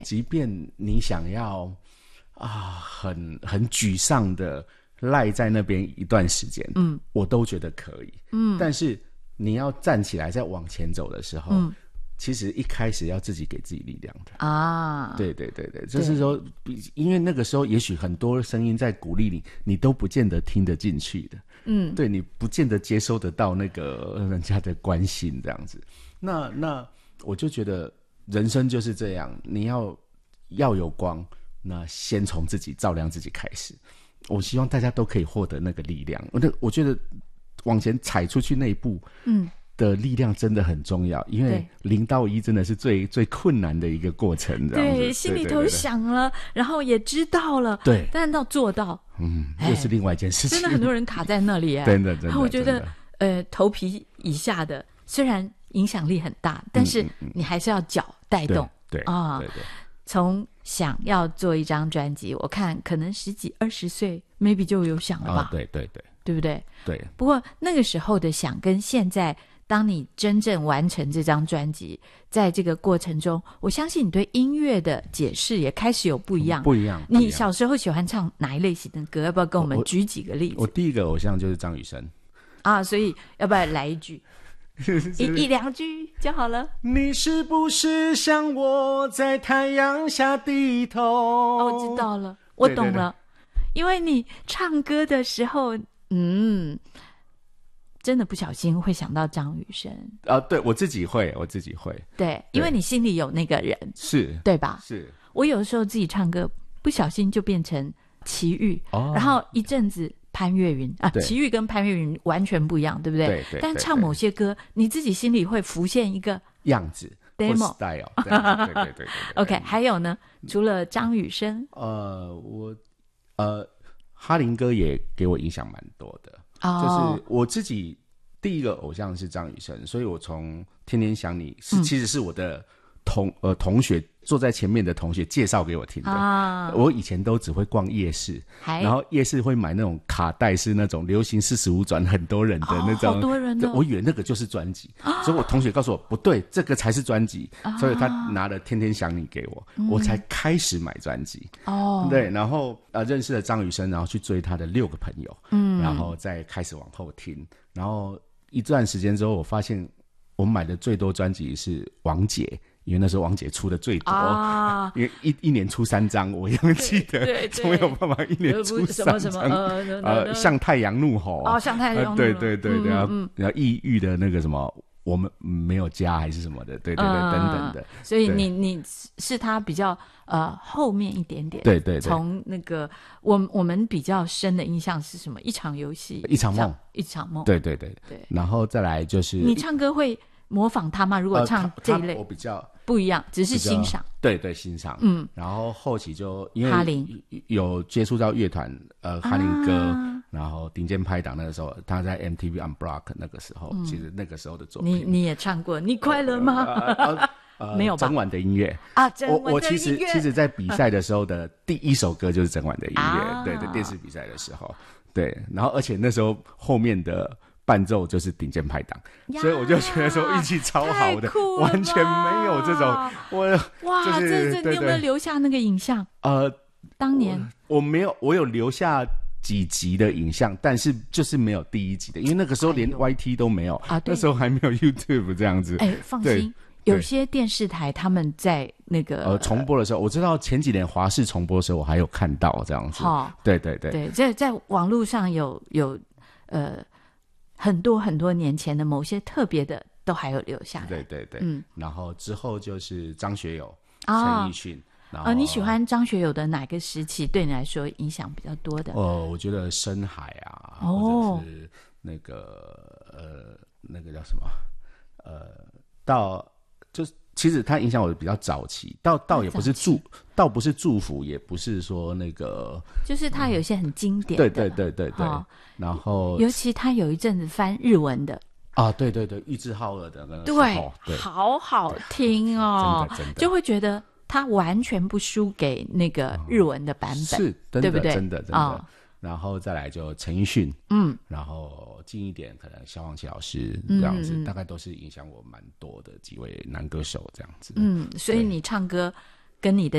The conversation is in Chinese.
即便你想要很沮丧的赖在那边一段时间，我都觉得可以，但是你要站起来再往前走的时候，其实一开始要自己给自己力量的啊。对对对对，就是说，因为那个时候也许很多声音在鼓励你，你都不见得听得进去的，对，你不见得接收得到那个人家的关心这样子。那我就觉得人生就是这样，你要有光，那先从自己照亮自己开始。我希望大家都可以获得那个力量。我觉得往前踩出去那一步，的力量真的很重要，因为0到1真的是最困难的一个过程。 对，心里头想了，然后也知道了，对，但到做到， 又是另外一件事情。 真的很多人卡在那里， 真的。 我觉得，头皮以下的虽然影响力很大，但是你还是要脚带动， 对。 从想要做一张专辑，我看可能10几20岁 maybe 就有想了吧， 对不对？ 对。 不过那个时候的想跟现在，当你真正完成这张专辑，在这个过程中，我相信你对音乐的解释也开始有不一样。你小时候喜欢唱哪一类型的歌？要不要跟我们举几个例子？ 我第一个偶像就是张雨生啊，所以要不要来一句？一两句就好了。 你是不是像我在太阳下低头？ 我知道了，我懂了。因为你唱歌的时候，真的不小心会想到张雨生对，我自己会。 对，因为你心里有那个人， 是对吧？ 是。 我有的时候自己唱歌，不小心就变成齐豫，然后一阵子潘越云啊，齐豫跟潘越云完全不一样，对不对？ 对。 但唱某些歌，你自己心里会浮现一个样子 demo style。对。 OK， 还有呢？除了张雨生， 哈林哥也给我影响蛮多的。就是我自己第一个偶像是张雨生，所以我从天天想你其实是我的同学，坐在前面的同学介绍给我听的我以前都只会逛夜市，然后夜市会买那种卡带，是那种流行45转很多人的那种， 好多人我以为那个就是专辑所以我同学告诉我不对，这个才是专辑所以他拿了天天想你给我我才开始买专辑对，然后认识了张雨生，然后去追他的6个朋友然后再开始往后听，然后一段时间之后，我发现我买的最多专辑是王杰，因为那时候王杰出的最多因为一年出3张，我永远记得，总有办法一年出3张像太阳怒吼像太阳怒吼对，然后抑郁的那个什么我们没有家还是什么的，对等等的。 所以你是他比较后面一点点， 对， 从那个我们比较深的印象是什么？一场游戏， 一场梦，对。然后再来就是你唱歌会模仿他吗？如果唱这一类， 我比较不一样，只是欣赏。 对，欣赏。然后后期就因为哈林有接触到乐团，哈林哥，然后顶尖拍档那个时候，他在 MTV Unblock 那个时候，其实那个时候的作品， 你也唱过，你快乐吗？没有吧？ 整晚的音乐我其实在比赛的时候的第一首歌就是整晚的音乐，对，电视比赛的时候，对，然后而且那时候后面的伴奏就是顶尖拍档，所以我就觉得说运气超好的，完全没有这种哇， 就是你有没有留下那个影像？当年我没有，我有留下几集的影像，但是就是没有第一集的，因为那个时候连 YT 都没有那时候还没有 YouTube 这样子。 放心，有些电视台他们在那个重播的时候，我知道前几年华视重播的时候，我还有看到这样子。对， 在网络上有很多年前的某些特别的都还有留下来。 对，然后之后就是张学友、陈奕迅。 你喜欢张学友的哪个时期对你来说影响比较多的？ 我觉得深海啊，或者是那个那个叫什么到就是其实它影响我的比较早期，倒也不是倒不是祝福，也不是说那个，就是它有一些很经典的， 对，然后尤其他有一阵子翻日文的对，玉置浩二的那个对，好好听哦，真的就会觉得他完全不输给那个日文的版本， 是，对不对？真的然后再来就陈奕迅，然后近一点可能萧煌奇老师这样子，大概都是影响我蛮多的几位男歌手这样子。 所以你唱歌跟你的